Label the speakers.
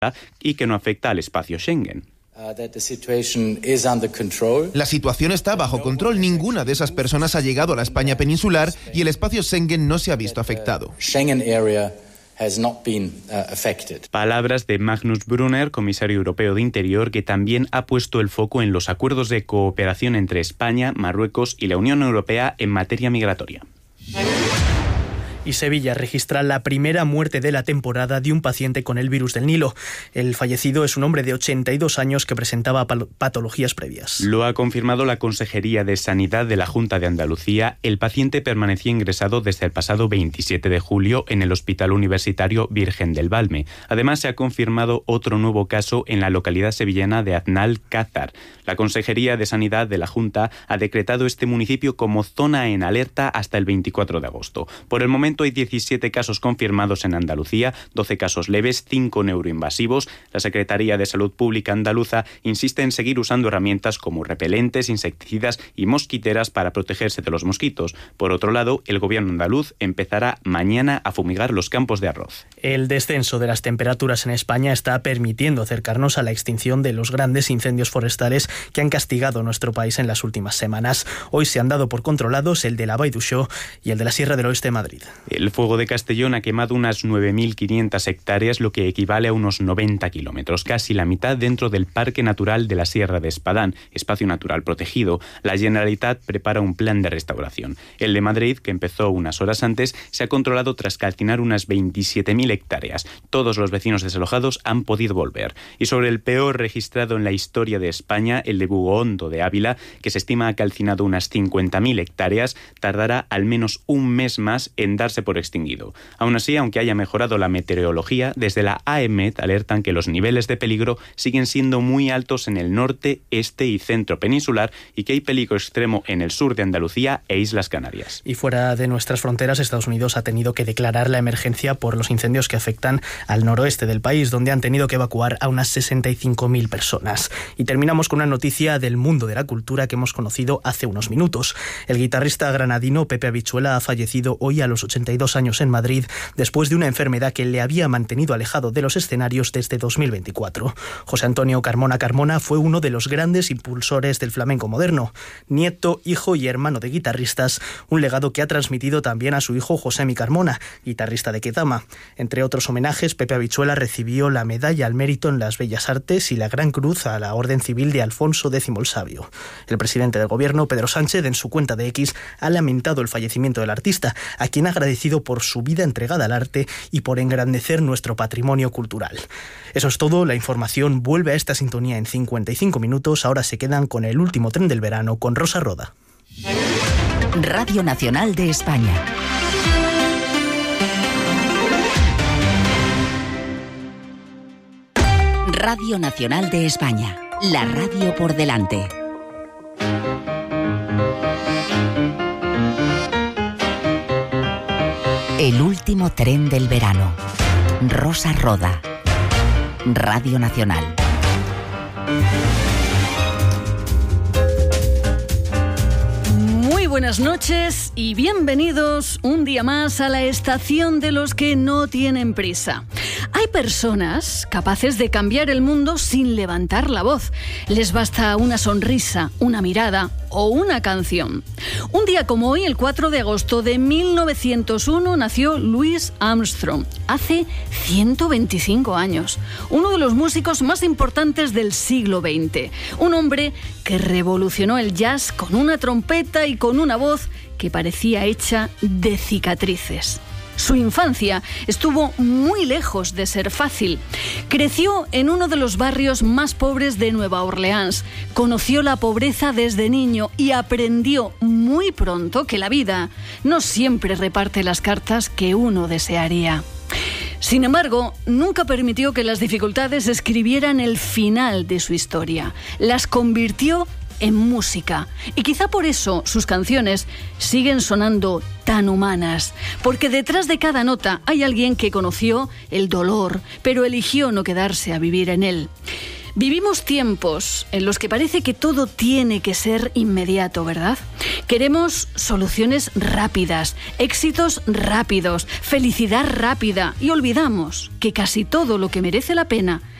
Speaker 1: y que no afecta al espacio Schengen.
Speaker 2: La situación está bajo control. Ninguna de esas personas ha llegado a la España peninsular y el espacio Schengen no se ha visto afectado.
Speaker 1: Palabras de Magnus Brunner, comisario europeo de Interior, que también ha puesto el foco en los acuerdos de cooperación entre España, Marruecos y la Unión Europea en materia migratoria.
Speaker 3: Y Sevilla registra la primera muerte de la temporada de un paciente con el virus del Nilo. El fallecido es un hombre de 82 años que presentaba patologías previas.
Speaker 1: Lo ha confirmado la Consejería de Sanidad de la Junta de Andalucía. El paciente permanecía ingresado desde el pasado 27 de julio en el Hospital Universitario Virgen del Valme. Además, se ha confirmado otro nuevo caso en la localidad sevillana de Aznal-Cázar. La Consejería de Sanidad de la Junta ha decretado este municipio como zona en alerta hasta el 24 de agosto. Por el momento hay 17 casos confirmados en Andalucía, 12 casos leves, 5 neuroinvasivos. La Secretaría de Salud Pública andaluza insiste en seguir usando herramientas como repelentes, insecticidas y mosquiteras para protegerse de los mosquitos. Por otro lado, el gobierno andaluz empezará mañana a fumigar los campos de arroz.
Speaker 3: El descenso de las temperaturas en España está permitiendo acercarnos a la extinción de los grandes incendios forestales que han castigado nuestro país en las últimas semanas. Hoy se han dado por controlados el de la Vall d'Uixó y el de la Sierra del Oeste de Madrid.
Speaker 1: El fuego de Castellón ha quemado unas 9.500 hectáreas, lo que equivale a unos 90 kilómetros, casi la mitad dentro del Parque Natural de la Sierra de Espadán, espacio natural protegido. La Generalitat prepara un plan de restauración. El de Madrid, que empezó unas horas antes, se ha controlado tras calcinar unas 27.000 hectáreas. Todos los vecinos desalojados han podido volver. Y sobre el peor registrado en la historia de España, el de Bugohondo de Ávila, que se estima ha calcinado unas 50.000 hectáreas, tardará al menos un mes más en darse por extinguido. Aún así, aunque haya mejorado la meteorología, desde la AEMET alertan que los niveles de peligro siguen siendo muy altos en el norte, este y centro peninsular y que hay peligro extremo en el sur de Andalucía e Islas Canarias.
Speaker 3: Y fuera de nuestras fronteras, Estados Unidos ha tenido que declarar la emergencia por los incendios que afectan al noroeste del país, donde han tenido que evacuar a unas 65.000 personas. Y terminamos con una noticia del mundo de la cultura que hemos conocido hace unos minutos. El guitarrista granadino Pepe Habichuela ha fallecido hoy a los 82 años en Madrid después de una enfermedad que le había mantenido alejado de los escenarios desde 2024. José Antonio Carmona fue uno de los grandes impulsores del flamenco moderno, nieto, hijo y hermano de guitarristas, un legado que ha transmitido también a su hijo Josemi Carmona, guitarrista de Ketama. Entre otros homenajes, Pepe Habichuela recibió la Medalla al Mérito en las Bellas Artes y la Gran Cruz a la Orden Civil de Alfonso X el Sabio. El presidente del gobierno, Pedro Sánchez, en su cuenta de X, ha lamentado el fallecimiento del artista, a quien ha agradecido por su vida entregada al arte y por engrandecer nuestro patrimonio cultural. Eso es todo, la información vuelve a esta sintonía en 55 minutos. Ahora se quedan con el último tren del verano con Rosa Roda.
Speaker 4: Radio Nacional de España. Radio Nacional de España, la radio por delante. El último tren del verano. Rosa Roda. Radio Nacional.
Speaker 5: Muy buenas noches y bienvenidos un día más a la estación de los que no tienen prisa. Hay personas capaces de cambiar el mundo sin levantar la voz. Les basta una sonrisa, una mirada o una canción. Un día como hoy, el 4 de agosto de 1901, nació Louis Armstrong, hace 125 años. Uno de los músicos más importantes del siglo XX. Un hombre que revolucionó el jazz con una trompeta y con una voz que parecía hecha de cicatrices. Su infancia estuvo muy lejos de ser fácil. Creció en uno de los barrios más pobres de Nueva Orleans. Conoció la pobreza desde niño y aprendió muy pronto que la vida no siempre reparte las cartas que uno desearía. Sin embargo, nunca permitió que las dificultades escribieran el final de su historia. Las convirtió en música. Y quizá por eso sus canciones siguen sonando tan humanas, porque detrás de cada nota hay alguien que conoció el dolor, pero eligió no quedarse a vivir en él. Vivimos tiempos en los que parece que todo tiene que ser inmediato, ¿verdad? Queremos soluciones rápidas, éxitos rápidos, felicidad rápida y olvidamos que casi todo lo que merece la pena